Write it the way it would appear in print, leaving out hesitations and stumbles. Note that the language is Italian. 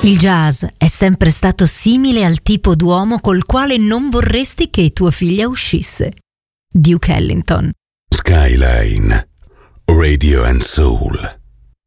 Il jazz è sempre stato simile al tipo d'uomo col quale non vorresti che tua figlia uscisse. Duke Ellington. Skyline, Radio and Soul.